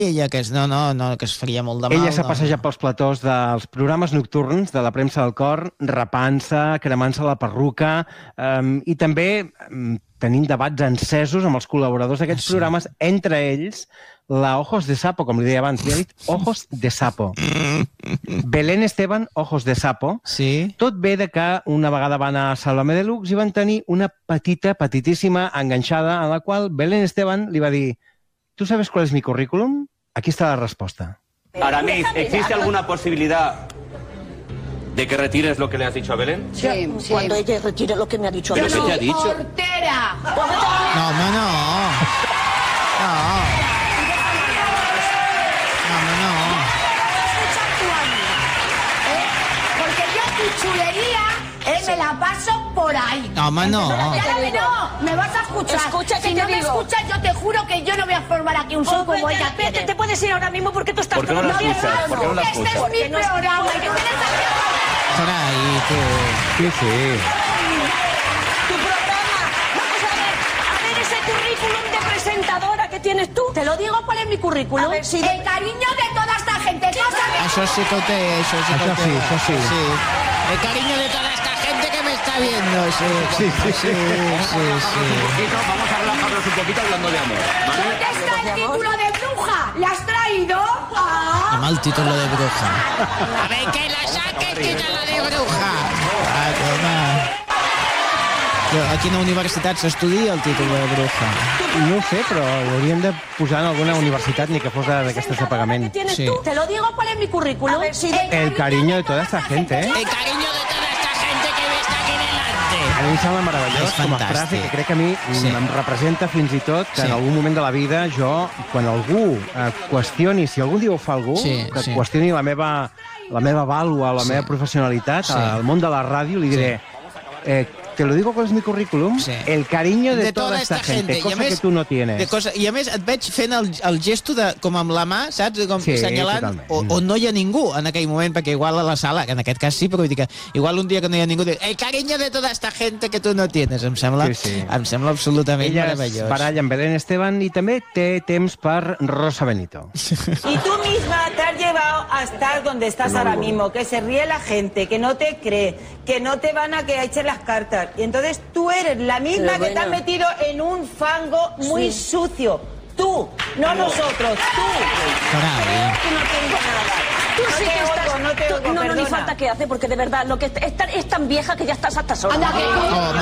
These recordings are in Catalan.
ella que que es faria molt de mal. Ella s'ha passejat pels platós dels programes nocturns de la premsa del cor, rapant-se, cremant-se la perruca, i també tenint debats encesos amb els col·laboradors d'aquests programes, entre ells la Ojos de Sapo, com li deia abans, li ha dit Ojos de Sapo. Belén Esteban, Ojos de Sapo. Sí. Tot ve de que una vegada van a Sálvame Deluxe i van tenir una petitíssima enganxada en la qual Belén Esteban li va dir: ¿tú sabes cuál es mi currículum? Aquí está la respuesta. Aramis, ¿existe alguna posibilidad de que retires lo que le has dicho a Belén? Sí. Cuando ella retire lo que me ha dicho a ¿Pero Belén. qué te ha dicho? ¡Portera! No, home, no. Porque yo tu chulería me la paso por ahí. No, home, no. No, me vas a escuchar. Escucha, que si te no me digo. escuchas, yo te juro que yo no voy a formar aquí un show como ella quiere. Te puedes ir ahora mismo porque tú estás... ¿Por qué no la escuchas? ¿Por qué no la Este escuchas? es mi programa y tú tienes que... Carai, tu. Sí. Tu programa. Vamos a ver ese currículum de presentadora que tienes tú. Te lo digo, ¿cuál es mi currículum? A ver, sí. El cariño de toda esta gente. Això sí que ho té, això sí que ho té. Això sí. El cariño de toda esta gente que me está viendo. Sí. Vamos a relajarnos un poquito hablando de amor, ¿vale? ¿Dónde está el título de bruja? ¿Le has traído? Amb el título de bruja. A ver, que la saques, título de bruja. Home. A quina universitat s'estudia el títol de bruja? No ho sé, però ho hauríem de posar en alguna universitat, ni que fos d'aquestes de pagament. Sí. Te lo digo, ¿cuál es mi currículum? A ver, sí. El cariño de toda esta gente, ¿eh? El cariño de toda esta gente que ve está aquí delante. A mi em sembla meravellós És com a fantàstic. frase, que crec que a mi Sí. em representa fins i tot que Sí. en algun moment de la vida jo, quan algú qüestioni, si algun dia ho fa algú, Sí, que sí. qüestioni la meva vàlua, la meva professionalitat Sí. al món de la ràdio, li diré te lo digo con mi currículum, Sí. el cariño de toda esta gente, I cosa a més, que tu no tienes. I a més et veig fent el gesto de, com amb la mà, saps? Com Sí, assenyalant, totalment. on no hi ha ningú en aquell moment, perquè igual a la sala, que en aquest cas sí, però vull dir que igual un dia que no hi ha ningú, el cariño de toda esta gente que tu no tienes, em sembla absolutament Ella meravellós. es baralla amb Belén Esteban i també té temps per Rosa Benito. Y tú misma te has llevado a estar donde estás ahora mismo, que se ríe la gente, que no te cree, que no te van a que echen las cartas. Y entonces tú eres la misma Pero que te has bueno. metido en un fango muy sucio. Tú, no nosotros, tú. Carai. Tú no tengo nada. Tú No sí te que estás... oigo, no te tú- oigo, no, ni perdona. falta que hace, porque de verdad, lo que es tan vieja que ya estás hasta sola. Anda, que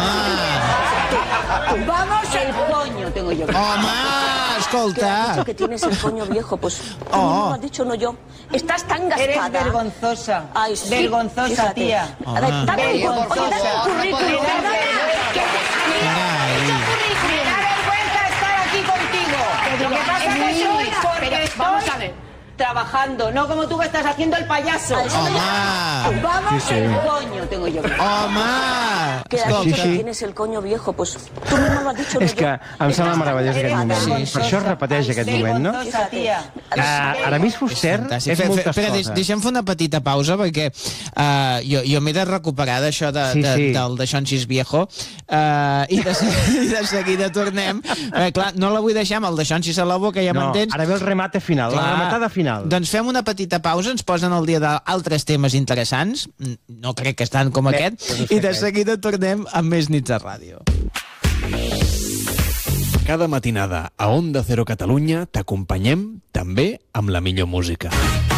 Home, vamos El coño tengo yo. home, Has escolta. dicho que tienes el coño viejo, pues tú Oh. mismo lo has dicho, no yo. Estás tan gastada. Eres vergonzosa. Ay, sí. Vergonzosa, Fíjate. tía. A ver, dame el Vergonzosa. oye, dame el currículum. Carai. Me da vergüenza estar aquí contigo. Lo que pasa es que soy porque estoy trabajando, no como tú que estás haciendo el payaso. Home, Vamos, el coño tengo yo. home. Que has dicho Sí, que sí. tienes el coño viejo, pues tú mismo lo has dicho, no És que yo. em sembla meravellós aquest Eres moment. vergonzosa. Per això es repeteix aquest moment, no? Vergonzosa, tía. Aramis Fuster Fantàstic. és moltes Espera, coses. deixem fer una petita pausa perquè jo m'he de recuperar d'això Sí. del de Xonxis Viejo i de seguida tornem. Clar, no la vull deixar amb el de Xonxis a la boca, ja No, m'entens? ara ve el remate final, la rematada final. Doncs fem una petita pausa, ens posen al dia d'altres temes interessants, no crec que estan com aquest, i de seguida tornem amb més nits a ràdio. Cada matinada a Onda Cero Catalunya t'acompanyem també amb la millor música.